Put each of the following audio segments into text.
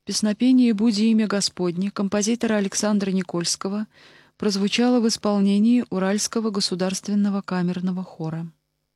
Песнопение «Буди имя Господне» композитора Александра Никольского прозвучало в исполнении Уральского государственного камерного хора.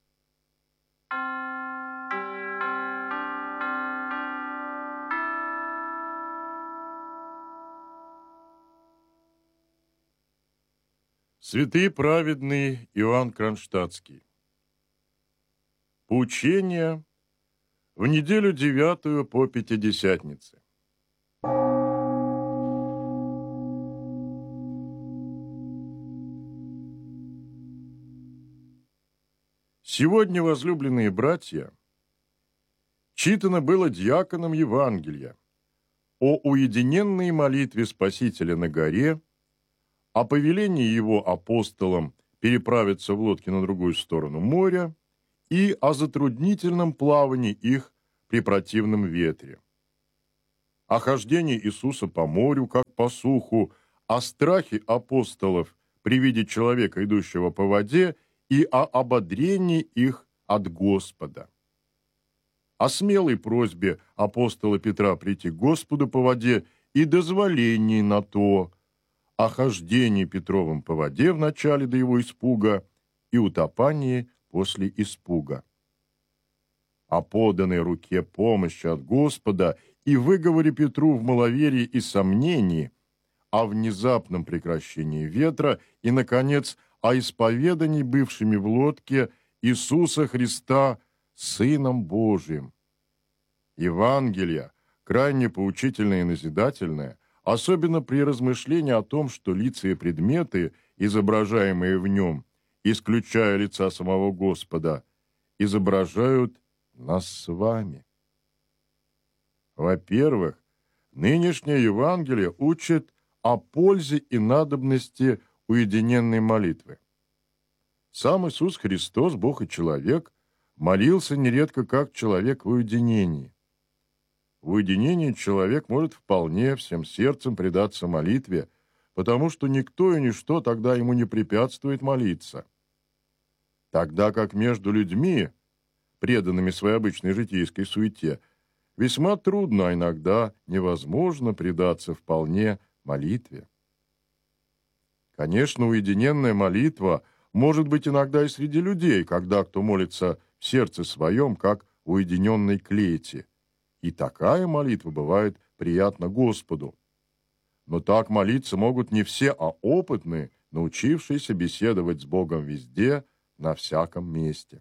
Святый праведный Иоанн Кронштадтский. Поучение в неделю 9 по Пятидесятнице. Сегодня, возлюбленные братья, читано было диаконом Евангелия о уединенной молитве Спасителя на горе, о повелении его апостолам переправиться в лодке на другую сторону моря и о затруднительном плавании их при противном ветре, о хождении Иисуса по морю, как по суху, о страхе апостолов при виде человека, идущего по воде, и о ободрении их от Господа, о смелой просьбе апостола Петра прийти к Господу по воде и дозволении на то, о хождении Петровым по воде в начале до его испуга и утопании после испуга, о поданной руке помощи от Господа и выговоре Петру в маловерии и сомнении, о внезапном прекращении ветра и, наконец, о исповедании бывшими в лодке Иисуса Христа Сыном Божиим. Евангелие крайне поучительное и назидательное, особенно при размышлении о том, что лица и предметы, изображаемые в нем, исключая лица самого Господа, изображают нас с вами. Во-первых, нынешнее Евангелие учит о пользе и надобности уединенной молитвы. Сам Иисус Христос, Бог и человек, молился нередко как человек в уединении. В уединении человек может вполне всем сердцем предаться молитве, потому что никто и ничто тогда ему не препятствует молиться. Тогда как между людьми, преданными своей обычной житейской суете, весьма трудно, а иногда невозможно предаться вполне молитве. Конечно, уединенная молитва может быть иногда и среди людей, когда кто молится в сердце своем, как в уединенной клете. И такая молитва бывает приятна Господу. Но так молиться могут не все, а опытные, научившиеся беседовать с Богом везде, на всяком месте.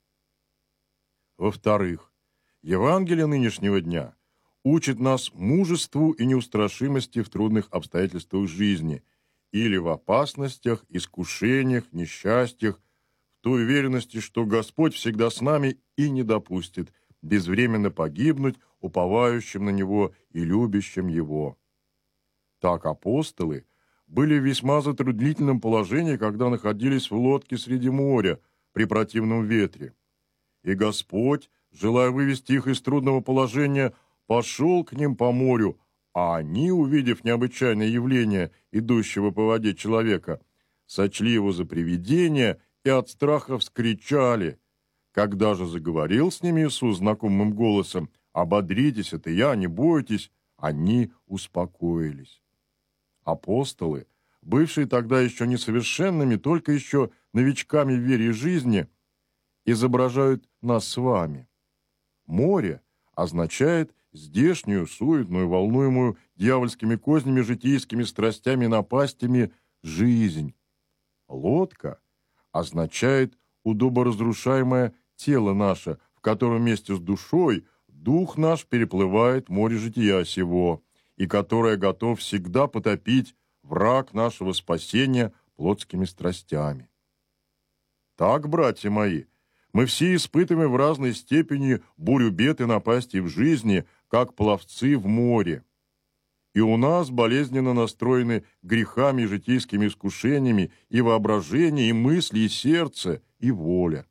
Во-вторых, Евангелие нынешнего дня учит нас мужеству и неустрашимости в трудных обстоятельствах жизни или в опасностях, искушениях, несчастьях, в той уверенности, что Господь всегда с нами и не допустит безвременно погибнуть уповающим на Него и любящим Его. Так апостолы были в весьма затруднительном положении, когда находились в лодке среди моря при противном ветре. И Господь, желая вывести их из трудного положения, пошел к ним по морю, а они, увидев необычайное явление идущего по воде человека, сочли его за привидение и от страха вскричали. Когда же заговорил с ними Иисус знакомым голосом: «Ободритесь, это я, не бойтесь», они успокоились. Апостолы, бывшие тогда еще несовершенными, только еще новичками в вере и жизни, изображают нас с вами. Море означает здешнюю, суетную, волнуемую дьявольскими кознями, житейскими страстями, напастями жизнь. Лодка означает удоборазрушаемое тело наше, в котором вместе с душой дух наш переплывает море жития сего, и которое готов всегда потопить враг нашего спасения плотскими страстями. Так, братья мои, мы все испытываем в разной степени бурю бед и напастей в жизни, как пловцы в море. И у нас болезненно настроены грехами и житейскими искушениями и воображение, и мысли, и сердце, и воля.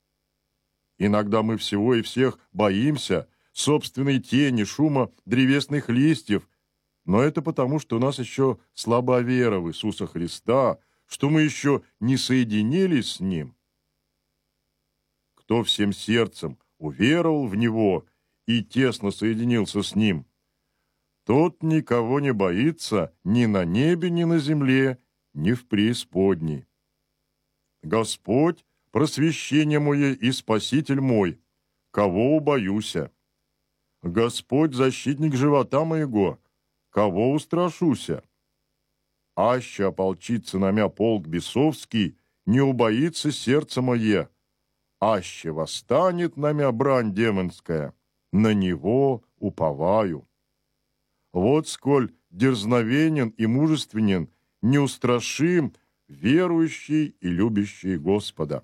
Иногда мы всего и всех боимся, собственной тени, шума древесных листьев, но это потому, что у нас еще слаба вера в Иисуса Христа, что мы еще не соединились с Ним. Кто всем сердцем уверовал в Него и тесно соединился с Ним, Тот никого не боится ни на небе, ни на земле, ни в преисподней. Господь, просвещение мое и Спаситель мой, кого убоюся? Господь, защитник живота моего, кого устрашуся? Аще ополчится на мя полк бесовский, не убоится сердце мое. Аще восстанет на мя брань демонская, на него уповаю. Вот сколь дерзновенен и мужественен, неустрашим, верующий и любящий Господа.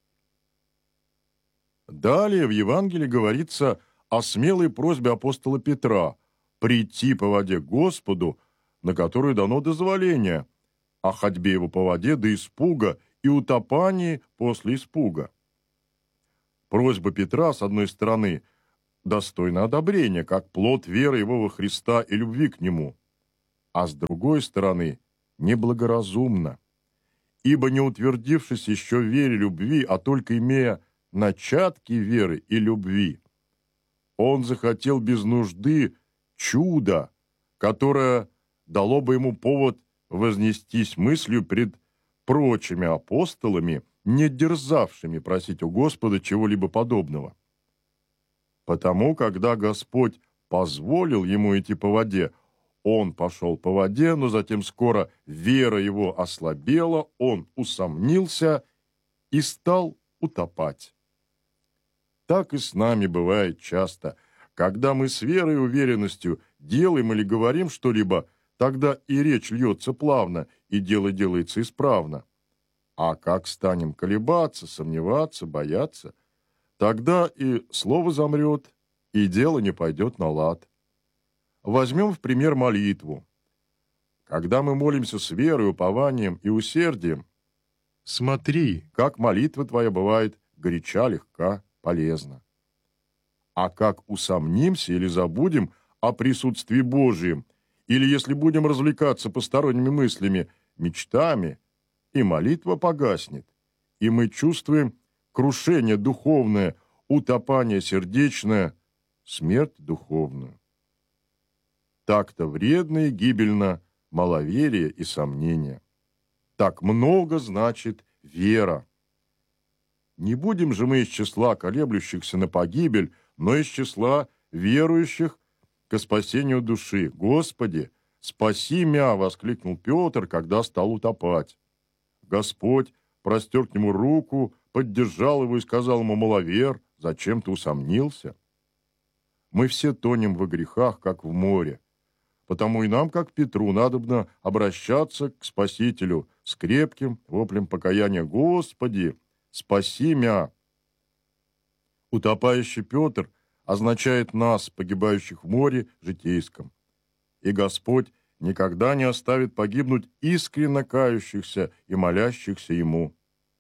Далее в Евангелии говорится о смелой просьбе апостола Петра прийти по воде к Господу, на которую дано дозволение, о ходьбе его по воде до испуга и утопании после испуга. Просьба Петра, с одной стороны, достойна одобрения, как плод веры его во Христа и любви к Нему, а с другой стороны, неблагоразумна, ибо не утвердившись еще в вере любви, а только имея начатки веры и любви, он захотел без нужды чуда, которое дало бы ему повод вознестись мыслью пред прочими апостолами, не дерзавшими просить у Господа чего-либо подобного. Потому, когда Господь позволил ему идти по воде, он пошел по воде, но затем скоро вера его ослабела, он усомнился и стал утопать. Так и с нами бывает часто. Когда мы с верой и уверенностью делаем или говорим что-либо, тогда и речь льется плавно, и дело делается исправно. А как станем колебаться, сомневаться, бояться, тогда и слово замрет, и дело не пойдет на лад. Возьмем в пример молитву. Когда мы молимся с верой, упованием и усердием, смотри, как молитва твоя бывает горяча, легка, полезна. А как усомнимся или забудем о присутствии Божьем, или если будем развлекаться посторонними мыслями, мечтами, и молитва погаснет, и мы чувствуем крушение духовное, утопание сердечное, смерть духовную. Так-то вредно и гибельно маловерие и сомнение. Так много значит вера. Не будем же мы из числа колеблющихся на погибель, но из числа верующих ко спасению души. «Господи, спаси мя!» — воскликнул Петр, когда стал утопать. Господь простер к нему руку, поддержал его и сказал ему: «Маловер, зачем ты усомнился?» Мы все тонем во грехах, как в море. Потому и нам, как Петру, надобно обращаться к Спасителю с крепким воплем покаяния: «Господи, спаси мя!» Утопающий Петр означает нас, погибающих в море житейском. И Господь никогда не оставит погибнуть искренне кающихся и молящихся Ему.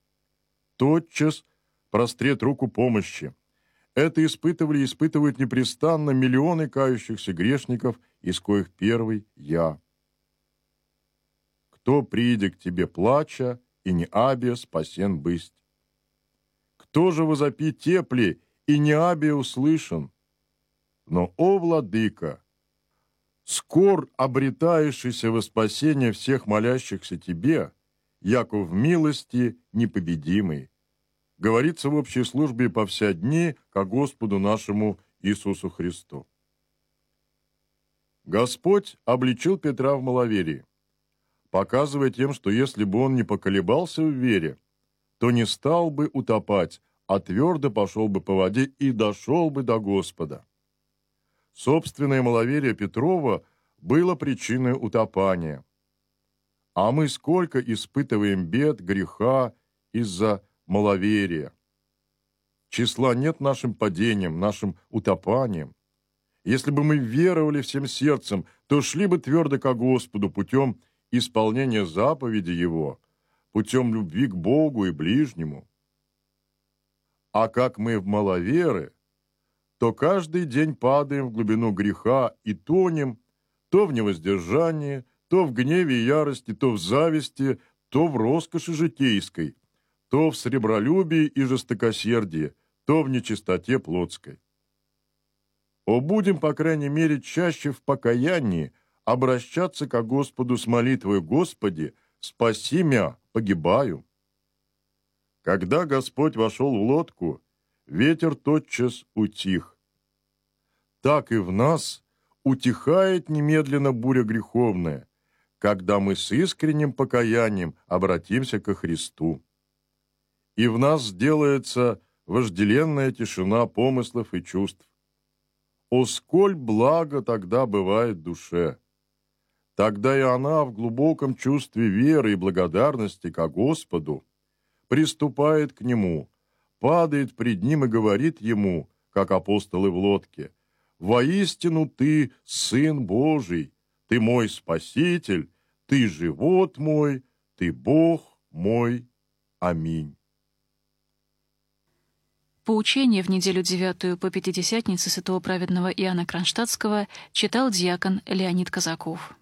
Тотчас прострет руку помощи. Это испытывали и испытывают непрестанно миллионы кающихся грешников, из коих первый я. Кто прииде к тебе плача, и не абия спасен бысть? Кто же возопи тепли, и не абия услышан? Но, о владыка, скор обретаешься во спасение всех молящихся тебе, яко в милости непобедимый. Говорится в общей службе по вся дни ко Господу нашему Иисусу Христу. Господь обличил Петра в маловерии, показывая тем, что если бы он не поколебался в вере, то не стал бы утопать, а твердо пошел бы по воде и дошел бы до Господа. Собственное маловерие Петрова было причиной утопания. А мы сколько испытываем бед, греха из-за маловерия. Числа нет нашим падением, нашим утопанием. Если бы мы веровали всем сердцем, то шли бы твердо ко Господу путем исполнения заповеди Его, путем любви к Богу и ближнему. А как мы в маловеры, то каждый день падаем в глубину греха и тонем то в невоздержании, то в гневе и ярости, то в зависти, то в роскоши житейской, то в сребролюбии и жестокосердии, то в нечистоте плотской. О, будем, по крайней мере, чаще в покаянии обращаться ко Господу с молитвой: «Господи, спаси мя, погибаю». Когда Господь вошел в лодку, ветер тотчас утих. Так и в нас утихает немедленно буря греховная, когда мы с искренним покаянием обратимся ко Христу. И в нас сделается вожделенная тишина помыслов и чувств. О, сколь благо тогда бывает душе! Тогда и она в глубоком чувстве веры и благодарности ко Господу приступает к Нему, падает пред Ним и говорит Ему, как апостолы в лодке: «Воистину Ты Сын Божий, Ты мой Спаситель, Ты живот мой, Ты Бог мой. Аминь». Поучение в неделю 9 по Пятидесятнице святого праведного Иоанна Кронштадтского читал диакон Леонид Казаков.